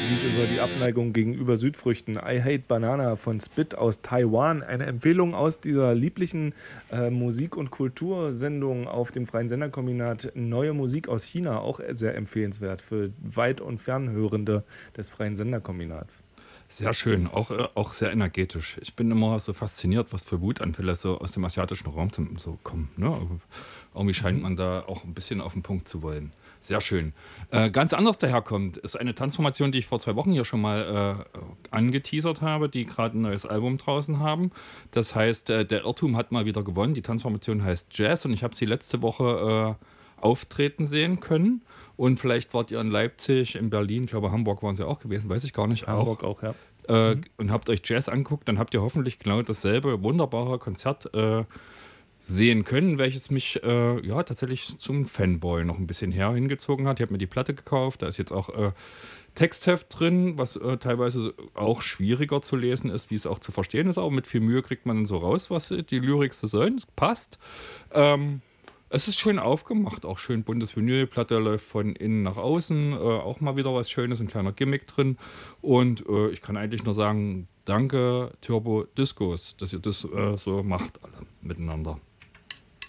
Lied über die Abneigung gegenüber Südfrüchten. I Hate Banana von Spit aus Taiwan. Eine Empfehlung aus dieser lieblichen Musik- und Kultursendung auf dem Freien Senderkombinat. Neue Musik aus China, auch sehr empfehlenswert für Weit- und Fernhörende des Freien Senderkombinats. Sehr schön, auch sehr energetisch. Ich bin immer so fasziniert, was für Wutanfälle so aus dem asiatischen Raum so kommen. Ne? Irgendwie scheint man da auch ein bisschen auf den Punkt zu wollen. Sehr schön. Ganz anders daherkommt, ist eine Transformation, die ich vor 2 Wochen hier schon mal angeteasert habe, die gerade ein neues Album draußen haben. Das heißt, der Irrtum hat mal wieder gewonnen. Die Transformation heißt Jazz und ich habe sie letzte Woche auftreten sehen können. Und vielleicht wart ihr in Leipzig, in Berlin, ich glaube Hamburg waren sie auch gewesen, weiß ich gar nicht. Hamburg auch, ja. Und habt euch Jazz angeguckt, dann habt ihr hoffentlich genau dasselbe wunderbare Konzert sehen können, welches mich tatsächlich zum Fanboy noch ein bisschen hingezogen hat. Ich habe mir die Platte gekauft, da ist jetzt auch Textheft drin, was teilweise auch schwieriger zu lesen ist, wie es auch zu verstehen ist, aber mit viel Mühe kriegt man dann so raus, was die Lyrik so sollen. Es passt. Es ist schön aufgemacht, auch schön buntes Vinyl, Platte läuft von innen nach außen, auch mal wieder was Schönes, ein kleiner Gimmick drin. Und ich kann eigentlich nur sagen, danke Turbo Discos, dass ihr das so macht alle miteinander.